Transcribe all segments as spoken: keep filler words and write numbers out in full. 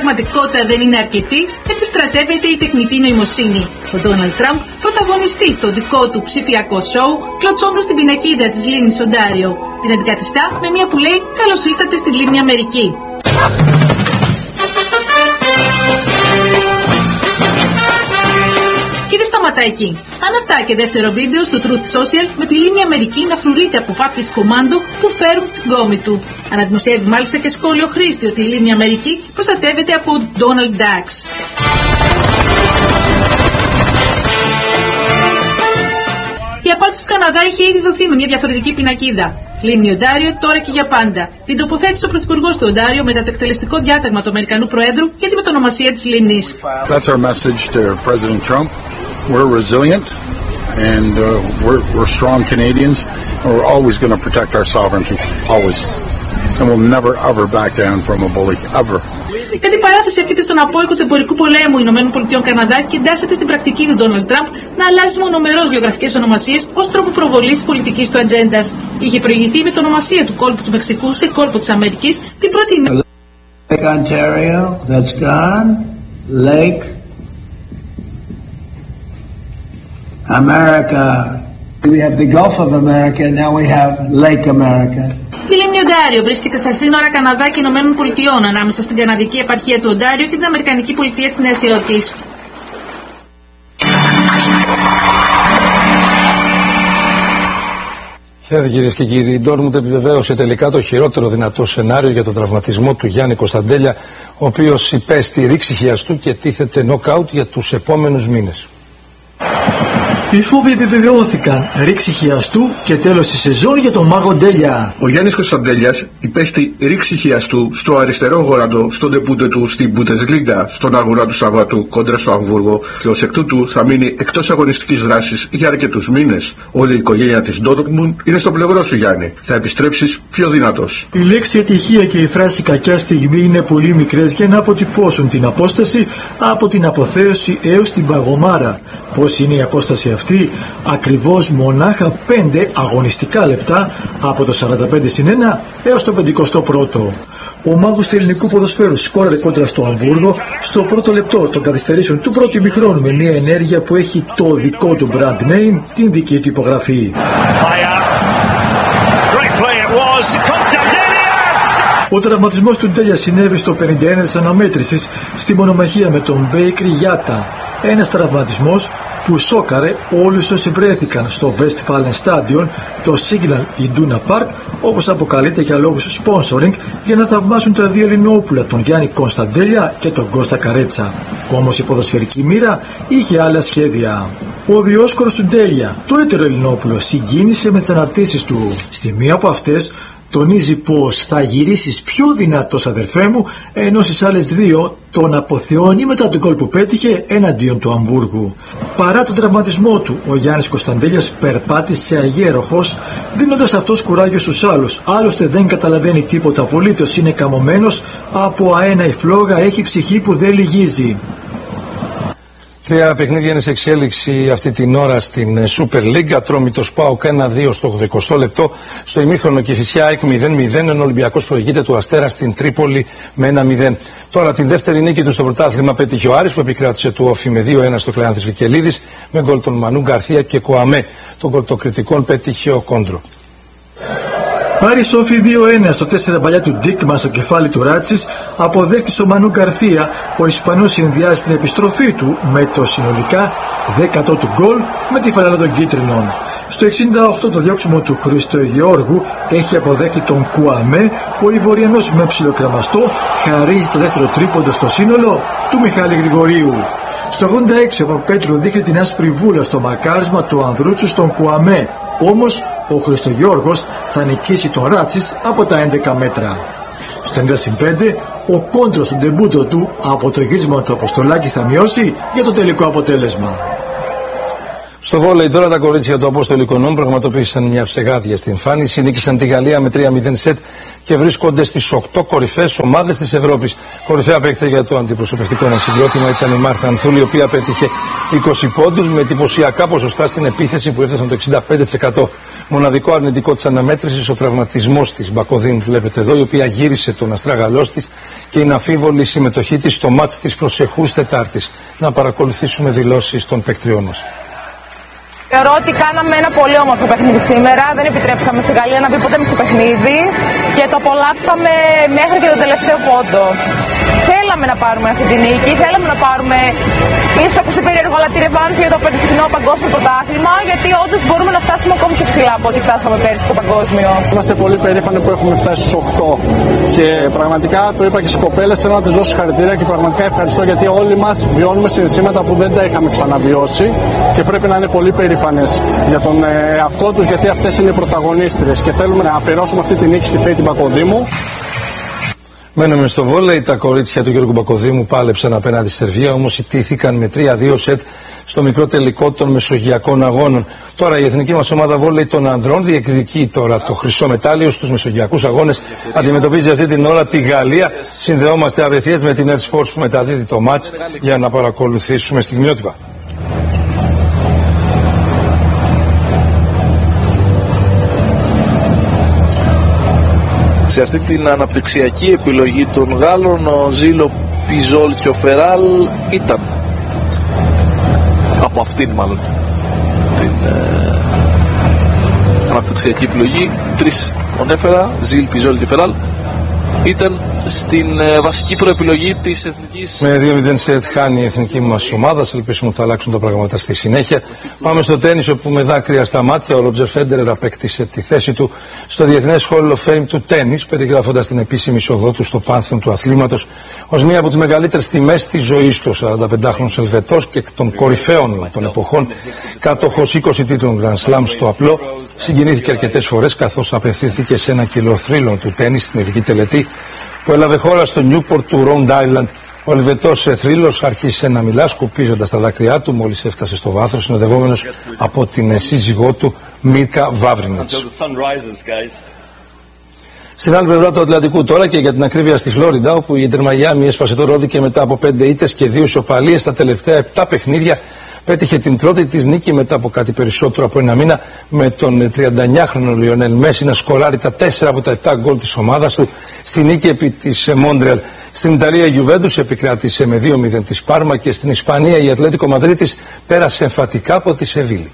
πραγματικότητα δεν είναι αρκετή, επιστρατεύεται η τεχνητή νοημοσύνη. Ο Ντόναλντ Τραμπ πρωταγωνιστεί στο δικό του ψηφιακό σοου, κλωτσώντας την πινακίδα της λίμνης Οντάριο. Την αντικαθιστά με μία που λέει «Καλώς ήλθατε στη λίμνη Αμερική». Και δεν σταματά εκεί. Αναρτά και δεύτερο βίντεο στο Truth Social με τη λίμνη Αμερική να φρουρείται από πάπιες κομμάντο που φέρουν την κόμη του. Αναδημοσιεύει μάλιστα και σχόλιο χρήστη ότι η λίμνη Αμερική προστατεύεται από Donald Ducks. Η απάντηση του Καναδά είχε ήδη δοθεί με μια διαφορετική πινακίδα. Λίμνη Οντάριο τώρα και για πάντα. Την τοποθέτησε ο Πρωθυπουργός του Οντάριο μετά το εκτελεστικό διάταγμα του Αμερικανού Προέδρου για τη μετονομασία της λίμνης. That's our message to President Trump. We're resilient and uh, we're, we're strong Canadians and we're always going to protect our sovereignty. Always. And we'll never ever back down from a bully. Ever. Η αντιπαράθεση έρχεται στον απόϊκο του εμπορικού πολέμου ΗΠΑ Καναδά και εντάσσεται στην πρακτική του Ντόναλντ Τραμπ να αλλάζει μονομερώς γεωγραφικές ονομασίες ως τρόπο προβολής της πολιτικής του ατζέντας. Είχε προηγηθεί με την ονομασία του κόλπου του Μεξικού σε κόλπο της Αμερικής την πρώτη ημέρα. Lake Ontario, that's gone. Lake America. We have the Gulf of America, now we have Lake America. Η λίμνη Οντάριο βρίσκεται στα σύνορα Καναδά και Ηνωμένων Πολιτειών ανάμεσα στην καναδική επαρχία του Οντάριο και την αμερικανική πολιτεία της Νέας Υόρκης. Χαίρετε κυρίες και κύριοι. Η Ντόρμουντ επιβεβαίωσε τελικά το χειρότερο δυνατό σενάριο για τον τραυματισμό του Γιάννη Κωνσταντέλια, ο οποίος υπέστη ρήξη χιαστού και τίθεται νοκάουτ για τους επόμενους μήνες. Οι φόβοι επιβεβαιώθηκαν. Ρήξη χιαστού και τέλος τη σεζόν για τον Μάγο Ντέλια. Ο Γιάννης Κωνσταντέλιας υπέστη ρήξη χιαστού στο αριστερό γόνατο στον ντεμπούτε του στην Bundesliga στον αγώνα του Σαββάτου κόντρα στο Αμβούργο και ως εκ τούτου θα μείνει εκτός αγωνιστικής δράσης για αρκετούς μήνες. Όλη η οικογένεια της Dortmund είναι στο πλευρό σου, Γιάννη. Θα επιστρέψεις πιο δυνατός. Η λέξη ατυχία και η φράση κακιά στιγμή είναι πολύ μικρές για να αποτυπώσουν την απόσταση από την αποθέωση έως την παγωμάρα. Πώς είναι η απόσταση αυτή? Ακριβώς μονάχα πέντε αγωνιστικά λεπτά από το σαράντα πέντε συν ένα έως το πενηκοστό πρώτο. Ο μάγος του ελληνικού ποδοσφαίρου σκόραρε κόντρα στο Αμβούργο στο πρώτο λεπτό των καθυστερήσεων του πρώτου ημιχρόνου με μια ενέργεια που έχει το δικό του brand name, την δική του υπογραφή. Ο τραυματισμός του Ντέλια συνέβη στο πενήντα ένα της αναμέτρησης στη μονομαχία με τον Μπέικρι Γιάτα. Ένας τραυματισμός που σόκαρε όλους όσοι βρέθηκαν στο Westfalen Stadion, το Signal Iduna Park, όπως αποκαλείται για λόγους sponsoring, για να θαυμάσουν τα δύο Ελληνόπουλα, τον Γιάννη Κωνσταντέλια και τον Κώστα Καρέτσα. Όμως η ποδοσφαιρική μοίρα είχε άλλα σχέδια. Ο Διόσκορος του Ντέλια, το έτερο Ελληνόπουλο, συγκίνησε με τις αναρτήσεις του. Στη μία από αυτές τονίζει πως θα γυρίσεις πιο δυνατός, αδερφέ μου, ενώ στις άλλες δύο τον αποθεώνει μετά τον γκολ που πέτυχε εναντίον του Αμβούργου. Παρά τον τραυματισμό του, ο Γιάννης Κωνσταντέλιας περπάτησε αγέροχος, δίνοντας αυτός κουράγιο στους άλλους. Άλλωστε δεν καταλαβαίνει τίποτα απολύτως, είναι καμωμένος από αένα η φλόγα, έχει ψυχή που δεν λυγίζει. Τρία παιχνίδια είναι σε εξέλιξη αυτή την ώρα στην Super League. Ατρόμητος ΠΑΟΚ ένα δύο στο ογδοηκοστό λεπτό. Στο ημίχρονο Κηφισιά ΑΕΚ μηδέν μηδέν, ενώ ο Ολυμπιακός προηγείται του Αστέρα στην Τρίπολη με ένα μηδέν. Τώρα την δεύτερη νίκη του στο πρωτάθλημα πέτυχε ο Άρης, που επικράτησε του Όφη με δύο ένα στο Κλεάνθης Βικελίδης με γκολ των Μανού Γκαρθία και Κοαμέ. Τον γκολ των κριτικών πέτυχε ο Κόντρο. Άρης Όφη δύο ένα στο τέσσερα παλιά του Ντίκμαν στο κεφάλι του Ράτσης, αποδέχτησε ο Μανού Γκαρθία. Ο Ισπανός συνδυάζει την επιστροφή του με το συνολικά δέκατο του γκολ με τη φανέλα των κίτρινων. Στο εξήντα οκτώ το διώξιμο του Χριστογεώργου έχει αποδέχτη τον Κουαμέ. Ο Ιβοριανός με ψιλοκραμαστό χαρίζει το δεύτερο τρίποντο στο σύνολο του Μιχάλη Γρηγορίου. Στο ογδόντα έξι ο Παπαπέτρου δείχνει την άσπρη βούλα στο μαρκάρισμα του Ανδρούτσου στον Κουαμέ. Όμως ο Χριστογεώργος θα νικήσει τον Ράτσις από τα έντεκα μέτρα. Στο ενενήντα συν πέντε ο Κόντρος στον ντεμπούτο του από το γύρισμα του Αποστολάκη θα μειώσει για το τελικό αποτέλεσμα. Στο βόλεϊ τώρα τα κορίτσια του Απόστολου Οικονόμου πραγματοποίησαν μια ψεγάδια εμφάνιση, νίκησαν τη Γαλλία με τρία μηδέν σετ και βρίσκονται στις οκτώ κορυφαίες ομάδες της Ευρώπης. Κορυφαία παίκτρια για το αντιπροσωπευτικό ένα συγκρότημα ήταν η Μάρθα Ανθούλη, η οποία πέτυχε είκοσι πόντους με εντυπωσιακά ποσοστά στην επίθεση που έφτασαν το εξήντα πέντε τοις εκατό. Μοναδικό αρνητικό της αναμέτρησης ο τραυματισμός της Μπακοδίν, βλέπετε εδώ, η οποία γύρισε τον αστράγαλός της και είναι αμφίβολη η συμμετοχή της στο μάτς της προσεχούς Τετάρτης. Να παρακολουθήσουμε δηλώσεις των παίκτριών μας. Θεωρώ ότι κάναμε ένα πολύ όμορφο παιχνίδι σήμερα. Δεν επιτρέψαμε στη Γαλλία να μπει ποτέ μες στο παιχνίδι και το απολαύσαμε μέχρι και τον τελευταίο πόντο. Θέλαμε να πάρουμε αυτή τη νίκη, θέλαμε να πάρουμε ίσως όπως είπε αλλά τη ρεβάνση για το περσινό παγκόσμιο πρωτάθλημα, γιατί όντως μπορούμε να φτάσουμε ακόμη πιο ψηλά από ό,τι φτάσαμε πέρσι στο παγκόσμιο. Είμαστε πολύ περήφανοι που έχουμε φτάσει στους οκτώ και πραγματικά το είπα και στις κοπέλες, θέλω να τις δώσω συγχαρητήρια και πραγματικά ευχαριστώ, γιατί όλοι μας βιώνουμε συναισθήματα που δεν τα είχαμε ξαναβιώσει και πρέπει να είναι πολύ περήφανες για τον εαυτό τους, γιατί αυτές είναι οι πρωταγωνίστριες και θέλουμε να αφιερώσουμε αυτή τη νίκη στη Φέη την Πακοδήμου. Μένουμε στο βόλεϊ. Τα κορίτσια του Γιώργου Μπακοδήμου πάλεψαν απέναντι στη Σερβία, όμως ιτήθηκαν με τρία δύο σετ στο μικρό τελικό των Μεσογειακών Αγώνων. Τώρα η εθνική μας ομάδα βόλεϊ των ανδρών διεκδικεί τώρα το χρυσό μετάλλιο στους Μεσογειακούς Αγώνες. Αντιμετωπίζει αυτή την ώρα τη Γαλλία. Συνδεόμαστε απευθείας με την Air Sports που μεταδίδει το μάτς για να παρακολουθήσουμε στιγμιότυπα. Σε αυτή την αναπτυξιακή επιλογή των Γάλλων, ο Ζήλο, Πιζόλ και ο Φεράλ ήταν από αυτήν μάλλον την ε, αναπτυξιακή επιλογή. Τρεις τον έφερα, Ζήλ, Πιζόλ και Φεράλ, ήταν στην ε, βασική προεπιλογή της εθνικής. Με δύο μηδέν σετ χάνει η εθνική μας ομάδα. Ελπίσουμε ότι θα αλλάξουν τα πράγματα στη συνέχεια. Πάμε στο τένις, όπου με δάκρυα στα μάτια ο Ρότζερ Φέντερερ απέκτησε τη θέση του στο Διεθνές Hall of Fame του τένις, περιγράφοντας την επίσημη εισοδό του στο πάνθεον του αθλήματος ως μία από τις μεγαλύτερες τιμές της ζωής του. σαρανταπεντάχρονος Ελβετός και εκ των κορυφαίων των εποχών, κάτοχος είκοσι τίτλων Grand Slam στο απλό, συγκινήθηκε αρκετές φορές καθώς απευθύνθηκε σε ένα κιλοθρύλο του τένις στην ειδική τελετή που έλαβε χώρα στο Newport του Rhode Island. Ο Ελβετός θρύλος άρχισε να μιλά σκουπίζοντας τα δάκρυά του μόλις έφτασε στο βάθος, συνοδευόμενος από την σύζυγό του Μίρκα Βαύρινετς. Στην άλλη πλευρά του Ατλαντικού τώρα και για την ακρίβεια στη Φλόριντα, όπου η Ίντερ Μαϊάμι έσπασε το ρόδι και μετά από πέντε ήττες και δύο ισοπαλίες στα τελευταία επτά παιχνίδια πέτυχε την πρώτη της νίκη μετά από κάτι περισσότερο από ένα μήνα, με τον τριανταεννιάχρονο Λιονέλ Μέση να σκοράρει τα τέσσερα από τα επτά γκολ της ομάδας του στη νίκη επί της Μόντρεαλ. Στην Ιταλία η Γιουβέντους επικράτησε με δύο μηδέν της Πάρμα και στην Ισπανία η Ατλέτικο Μαδρίτης πέρασε εμφατικά από τη Σεβίλη.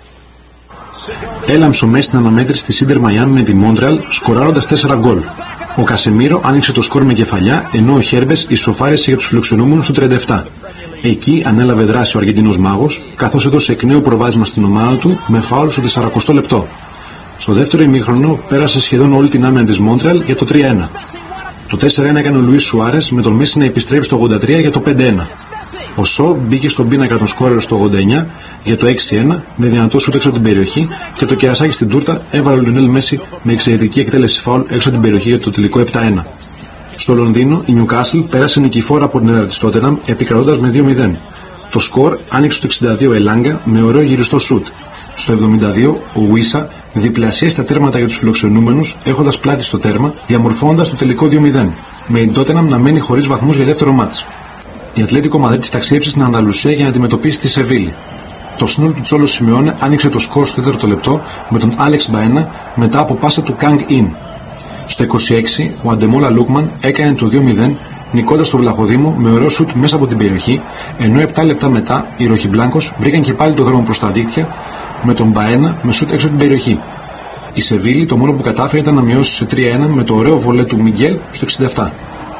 Έλαμψε ο Μέση στην αναμέτρηση της Ίντερ Μαϊάμι με τη Μόντρεαλ σκοράροντας τέσσερα γκολ. Ο Κασεμίρο άνοιξε το σκορ με κεφαλιά, ενώ ο Χέρμπες ισοφάρισε για τους φιλοξενούμενους στο τριάντα επτά. Εκεί ανέλαβε δράση ο Αργεντινός μάγος, καθώς έδωσε εκ νέου προβάδισμα στην ομάδα του με φάουλ στο τεσσαρακοστό λεπτό. Στο δεύτερο ημίχρονο πέρασε σχεδόν όλη την άμυνα της Μόντρεαλ για το τρία ένα. Το τέσσερα ένα έκανε ο Λουίς Σουάρες με τον Μέση να επιστρέφει στο ογδόντα τρία για το πέντε ένα. Ο Σο μπήκε στον πίνακα των σκόρερ στο ογδόντα εννιά για το έξι ένα με δυνατό σούτ έξω από την περιοχή και το κερασάκι στην τούρτα έβαλε ο Λιονέλ Μέση με εξαιρετική εκτέλεση φάουλ έξω από την περιοχή για το τελικό επτά ένα. Στο Λονδίνο η Νιουκάσλ πέρασε νικηφόρα από την έδρα της Τότεναμ επικρατώντας με δύο μηδέν. Το σκορ άνοιξε στο εξήντα δύο Ελάγκα με ωραίο γυριστό σούτ. Στο εβδομήντα δύο ο Ουίσα διπλασίασε τα τέρματα για τους φιλοξενούμενους έχοντας πλάτη στο τέρμα, διαμορφώνοντας το τελικό δύο μηδέν, με η Τότεναμ να μένει χωρίς βαθμούς για δεύτερο μάτς. Η Ατλέτικο Μαδρίτης ταξίδεψε στην Ανδαλουσία για να αντιμετωπίσει τη Σεβίλη. Το σνούλ του Τσόλο Σιμεώνε άνοιξε το σκορ στο τέταρτο λεπτό με τον Άλεξ Μπαένα μετά από πάσα του Κανγκ Ιν. Στο είκοσι έξι ο Αντεμόλα Λούκμαν έκανε το δύο μηδέν νικώντας τον Βλαχοδήμο με ωραίο σουτ μέσα από την περιοχή, ενώ επτά λεπτά μετά οι Ροχιμπλάνκος βρήκαν και πάλι το δρόμο προς τα δίκτυα με τον Μπαένα με σουτ έξω από την περιοχή. Η Σεβίλη το μόνο που κατάφερε ήταν να μειώσει σε τρία ένα με το ωραίο βολέ του Μιγγέλ στο εξήντα επτά.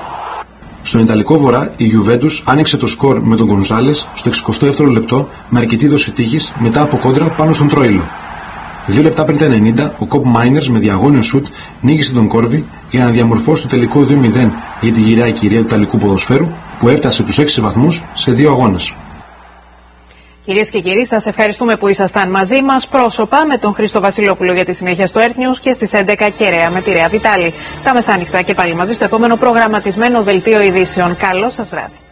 Στον Ιταλικό Βορρά η Γιουβέντους άνοιξε το σκορ με τον Γκονζάλες στο εξηκοστό δεύτερο λεπτό με αρκετή δόση τύχης μετά από κόντρα πάνω στον Τρόιλο. Δύο λεπτά πριν τα ενενήντα, ο Κοπ Μάινερς με διαγώνιο σουτ νίκησε τον Κόρβι για να διαμορφώσει το τελικό δύο μηδέν για τη γυραιά κυρία του Ιταλικού ποδοσφαίρου που έφτασε τους έξι βαθμούς σε δύο αγώνες. Κυρίες και κύριοι, σας ευχαριστούμε που ήσασταν μαζί μας πρόσωπα με τον Χρήστο Βασιλόπουλο για τη συνέχεια στο Earth News και στις έντεκα κεραία με τη Ρέα Βιτάλη. Τα μεσάνυχτα και πάλι μαζί στο επόμενο προγραμματισμένο δελτίο ειδήσεων. Καλό σας βράδυ.